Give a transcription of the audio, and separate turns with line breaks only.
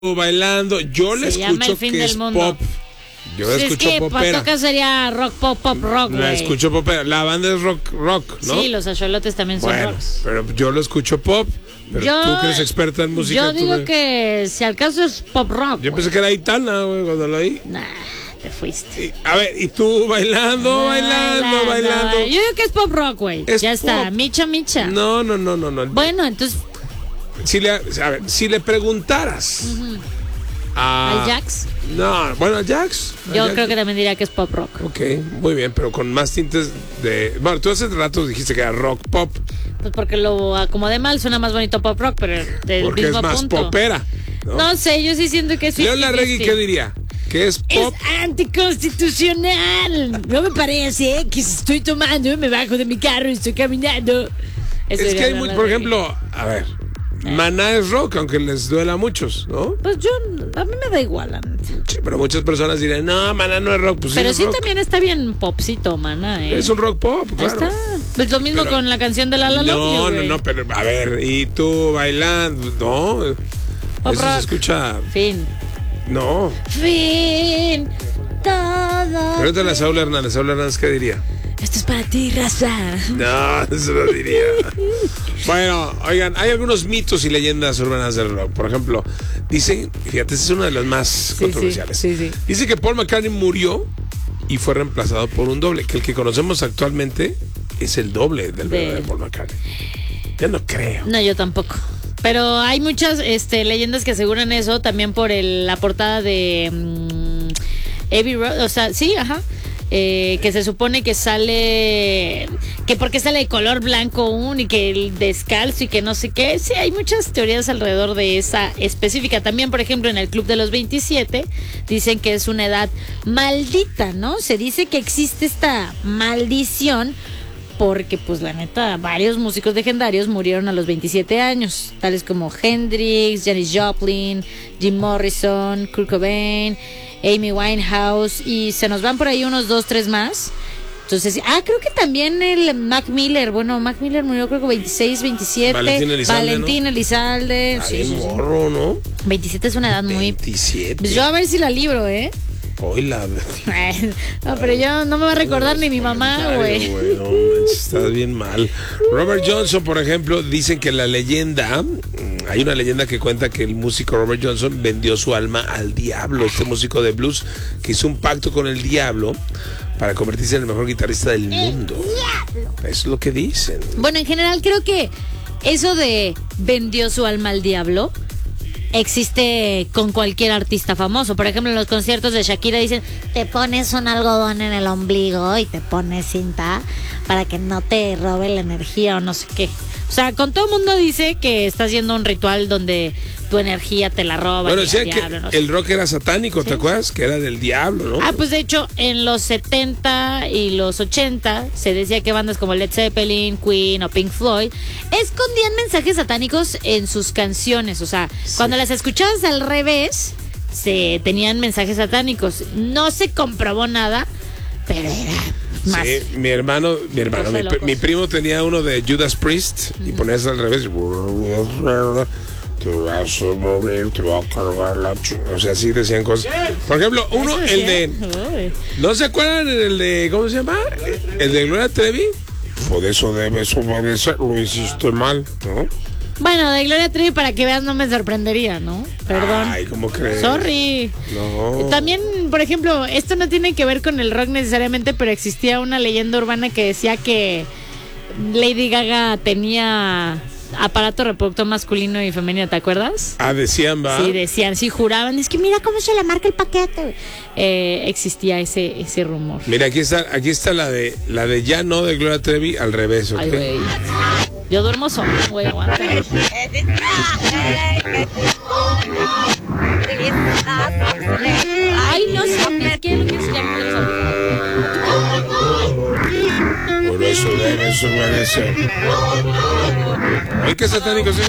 bailando. Yo le escucho que es pop. Yo
pues
escucho
es que
popera.
toca sería rock, pop, rock,
La
güey.
escucho popera. La banda es rock, ¿no?
Sí, los axolotes también son
Bueno,
rocks.
pero yo lo escucho pop. Pero tú que eres experta en música.
Yo digo que si al caso es pop rock.
Yo pensé que era Aitana, güey, cuando lo oí.
Nah, te fuiste.
A ver, y tú bailando.
Yo digo que es pop rock, güey.
Es
Ya está,
pop.
micha.
No.
Bueno, entonces,
Si le preguntaras
¿al Jax?
No, bueno, al Jax.
Yo creo que también diría que es pop rock.
Ok, muy bien, pero con más tintes de... Bueno, tú hace rato dijiste que era rock pop.
Pues porque lo acomodé mal, suena más bonito pop rock, pero del
Porque
mismo
es más
punto.
popera.
No sé, yo sí siento que es
León Larregui, ¿qué diría? ¿Que es pop?
Es anticonstitucional. No me parece que si estoy tomando, me bajo de mi carro y estoy caminando. Eso
Es que hay
León
muy, por
Larregui.
ejemplo, a ver, Maná es rock, aunque les duela a muchos, ¿no?
Pues a mí me da igual, la neta.
Sí, pero muchas personas dirán, no, Maná no es rock. Pues
Pero
es
sí
rock.
también está bien popcito, mana,
Es un rock pop,
Ahí
claro.
está. Pues lo mismo
Pero-
con la canción de La La Love You, güey.
pero a ver, y tú bailando, no,
Pop
eso
rock.
se escucha,
Fin.
no.
Fin. Todo.
Pregúntale a Saúl Hernández, ¿qué diría?
Esto es para ti, raza.
No, eso no diría. Bueno, oigan, hay algunos mitos y leyendas urbanas del rock. Por ejemplo, dicen, fíjate, este es uno de los más controversiales.
sí.
Dice que Paul McCartney murió y fue reemplazado por un doble, que el que conocemos actualmente es el doble del verdadero Paul McCartney. Yo no creo.
No, yo tampoco. Pero hay muchas leyendas que aseguran eso también por la portada de Abbey Road. O sea, sí, ajá. Que se supone que sale, que porque sale de color blanco aún y que el descalzo y que no sé qué. Sí, hay muchas teorías alrededor de esa específica. También, por ejemplo, en el Club de los 27 dicen que es una edad maldita, ¿no? Se dice que existe esta maldición porque, pues, la neta, varios músicos legendarios murieron a los 27 años, tales como Hendrix, Janis Joplin, Jim Morrison, Kurt Cobain, Amy Winehouse, y se nos van por ahí unos 2, 3 más. Entonces, creo que también el Mac Miller. Bueno, Mac Miller murió creo que 26, 27. Valentín Elizalde.
¿No?
Sí.
Morro, ¿no?
27 es una edad muy...
27.
Pues yo a ver si la libro, ¿eh?
Hoy la...
No, pero yo no me va a recordar ni mi mamá, güey.
No manches, estás bien mal. Robert Johnson, por ejemplo, dicen que la leyenda, hay una leyenda que cuenta que el músico Robert Johnson vendió su alma al diablo, este músico de blues que hizo un pacto con el diablo para convertirse en el mejor guitarrista del mundo. Eso es lo que dicen.
Bueno, en general creo que eso de vendió su alma al diablo existe con cualquier artista famoso. Por ejemplo, en los conciertos de Shakira dicen, te pones un algodón en el ombligo y te pones cinta para que no te robe la energía o no sé qué. O sea, con todo el mundo dice que está haciendo un ritual donde tu energía te la roba.
Bueno, decía
el
que
diablo, no sé.
el rock era satánico, ¿te
Sí.
acuerdas? Que era del diablo, ¿no?
Pues de hecho, en los 70 y los 80 se decía que bandas como Led Zeppelin, Queen o Pink Floyd escondían mensajes satánicos en sus canciones. O sea, cuando las escuchabas al revés, se tenían mensajes satánicos. No se comprobó nada, pero era más.
Sí, mi primo tenía uno de Judas Priest y ponías al revés. Te vas a morir, te va a cargar la o sea, así decían cosas. Por ejemplo, uno,
Eso
el de...
decía.
¿No se acuerdan el de... ¿Cómo se llama? El de Gloria Trevi. Por eso debes obedecer, lo hiciste mal, ¿no?
Bueno, de Gloria Trevi, para que veas, no me sorprendería, ¿no? Perdón.
Ay, ¿cómo crees?
Sorry.
No.
También, por ejemplo, esto no tiene que ver con el rock necesariamente, pero existía una leyenda urbana que decía que Lady Gaga tenía aparato reproductor masculino y femenino, ¿te acuerdas?
Decían, va.
Sí, decían, sí, juraban, es que mira cómo se le marca el paquete. Existía ese rumor.
Mira, aquí está la de Ya no de Gloria Trevi al revés, ¿ok?
Ay, güey. Yo duermo solo, güey, aguanta. Ay, no sé, ¿qué es lo que se llama?
Por eso debes obedecer. Ay, qué satánico, ¿sí?